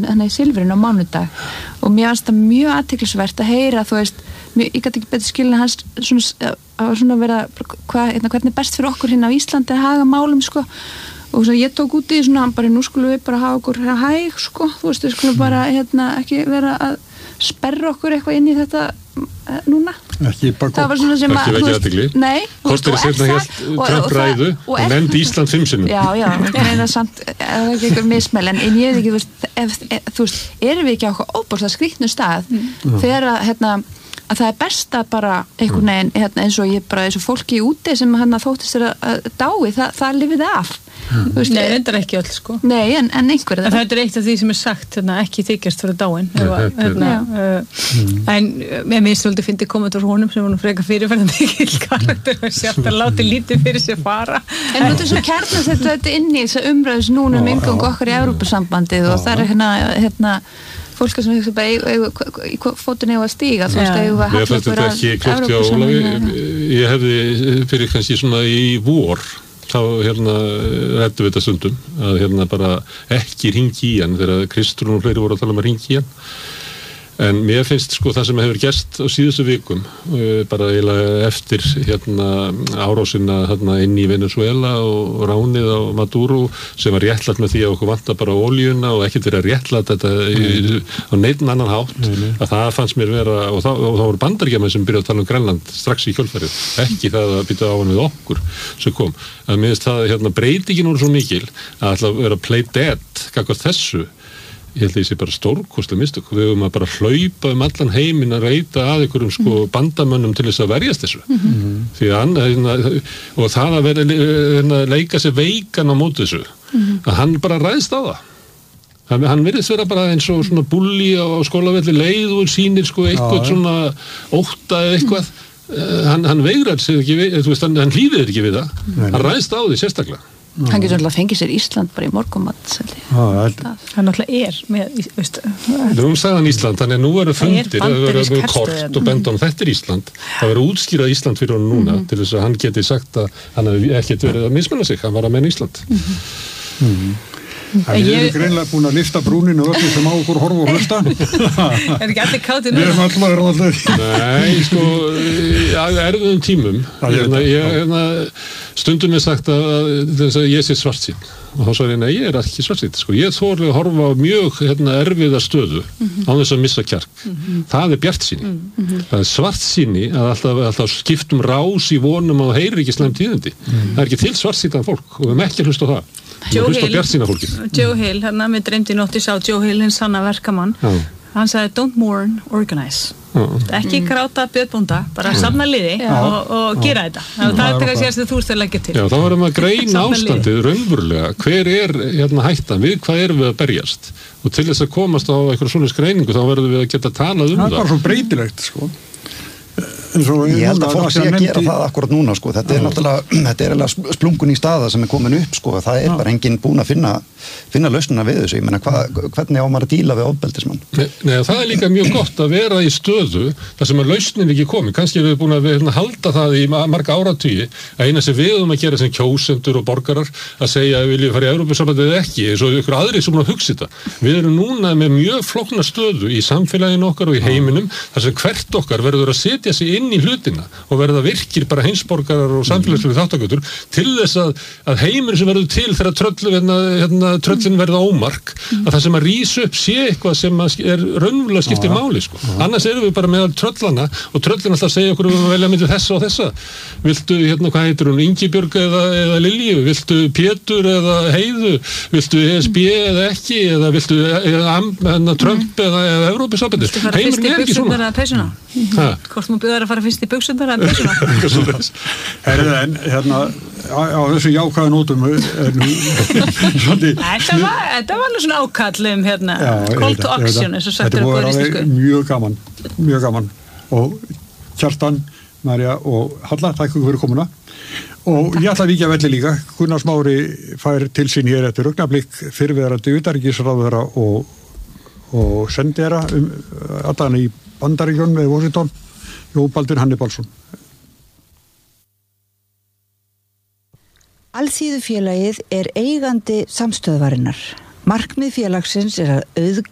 í Silfrinu á mánudag og mér fannst það mjög athyglisvert að heyra, þú veist, ég gæti ekki betur skilin hans svona vera hvernig best fyrir okkur hérna á Íslandi að haga málum, sko, og svo ég tók út í svona, bara nú skulum við bara hafa okkur hæg, sko, þú veist, við skulum bara ekki vera að sperra okkur eitthvað inn í þetta núna. Það var svona sem að ekki vekja athygli. Nei. Korteri seinna hélt Trump ræðu og nefndi Ísland 5 sinnum. Já, meina samt það ekki eitthvað mismæl, en ég veit ekki, þú veist, erum við ekki á okkur óbúrslega skrýtnum stað þegar að það er best að bara einhvern veginn, eins og fólki úti sem þóttist þér að dái, það lifið af. Nei, reyndar ekki öll, sko. Nei, en einhver. En þetta er eitt af því sem sagt, ekki þykjast fyrir dáin. En mér minnst svolítið fyndi komment úr honum sem var nú frekar fyrirferðandi mikill karakter og sjálft að láta lítið fyrir sér fara. En nú þessu kjarnast þetta inn í þessa umræðis núna ingang okkar í Evrópusambandið og það er fólk sem hugsa bara í fótinn eigu að stíga, þú veist, eigu að halla okkur að Evrópusambandið. Ég hefði fyrir kannski svona í vor þá rættum við þetta stundum að bara ekki hringi í hann þegar Kristrún og fleiri voru að tala að hringi í hann, en mér finnst sko það sem hefur gerst á síðustu vikum bara eiginlega eftir árásina inn í Venezuela og ránið á Maduro sem var réttlætt með því að okkur vantar bara oljuna og ekkert verið að réttlætt þetta á neinn annan hátt að það fannst mér vera, og þá voru Bandaríkjamenn sem byrjaði að tala Grænland strax í kjölfarið, ekki það að bytta á hann við okkur sem kom, að mér finnst það breytingin voru svo mikil að ætla að vera play dead gagnvart þessu. Ég held að ég sé bara stórkostleg mistök. Við höfum að bara hlaupa allan heiminn að reyta að einhverjum bandamönnum til þess að verjast þessu. Því að og það að vera leika sér veikan á móti þessu, að hann bara ræðst á það. Hann virðist vera bara eins og svona bulli á skólavelli, leið og sýnir eitthvað svona ótta eða eitthvað. Hann veigrar sig ekki við, þú veist, hann hlýðir ekki við það. Hann ræðst á því sérstaklega. Hann getur alltaf að fengi sér Ísland bara í morgunmat. Hann alltaf með, veist. Nú sagði hann Ísland, þannig að nú eru fundir, það eru kort og benda á þetta er Ísland. Það verður útskýrað Ísland fyrir hann núna til þess að hann geti sagt að hann hefði ekkert verið að mismanna sig, hann var að menna Ísland. Við erum greinlega búin að lyfta brúninu öllu sem á okkur horfa og hlusta. Er ekki allir kátir nú? Við erum allir. Nei, sko, erfiðum tímum. Stundum er sagt að ég sé svartsýnn. Og þá sagði ég, nei, ég er ekki svartsýnn. Sko, ég þorði að horfa á mjög erfiða stöðu án þess að missa kjark. Það er bjartsýni. Það er svartsýni að alltaf skiptum rás í vonum og heyrir ekki slæm tíðindi. Það er ekki til svartsýnn fólk og við erum ekki að hlusta á það. Joe Hill, með dreymdi nótt ég sá Joe Hill, hinn sanna verkamann, hann sagði don't mourn, organize. Ekki gráta bjöðbúnda, bara safna liði og gera þetta. Það er kannski að þú ert að leggja til. Já, þá varum við að greina ástandið raunverulega. Hver er hættan? Við hvað erum við að berjast? Og til þess að komast á eitthvað svona skreiningu þá verðum við að geta talað um það. Það er bara svo breytilegt, sko. Ég held að fólk sé að gera það akkurat núna, sko. Þetta er náttúrulega splungun í staða sem er komin upp, sko. Það er bara enginn búin að finna lausnina við þessu. Ég meina, hvernig á maður að díla við ofbeldismann? Nei, það er líka mjög gott að vera í stöðu þar sem að lausnin ekki komin. Kannski erum við búin að halda það í marga áratugi að eina sem við höfum að gera sem kjósendur og borgarar að segja að viljum fara í Evrópusambandið eða ekki, eins og ykkur aðrir sem búin að hugsa þetta. Við erum núna með mjög flókna stöðu í samfélaginu okkar og í heiminum þar sem hvert okkar verður að setja sig inn í hlutina og verða virkir bara heimsborgarar og samfélagslega þáttakendur til þess að heimur sem verður til þegar tröllin verða ómark að það sem að rís upp sé eitthvað sem er raunverulega skiptir máli, sko. Annars erum við bara með tröllana og tröllin alltaf segja okkur um að velja myndi þessa og þessa. Viltu, hvað heitir hún, Ingibjörg eða Lilju? Viltu Pétur eða Heiðu? Viltu ESB eða ekki? Eða viltu Trump eða Evrópusambandið? Heimurinn er ekki svona. Hvort maður byrjar að fara fyrst í buxurnar eða peysuna? En á þessu jákvæðu nótum Þetta var nú svona ákall call to action eins og sagt Þetta var mjög gaman og Kjartan, Marja og Halla, takk fyrir komuna og ég ætla að víkja velli líka. Gunnar Smári fær til sín hér eftir augnablik fyrrverandi utanríkisráðherra og sendera allan í Bandaríkjunum með Washington, Jóbaldur Hannibalsson. Alþýðufélagið er eigandi samstöðvarinnar. Markmið félagsins er að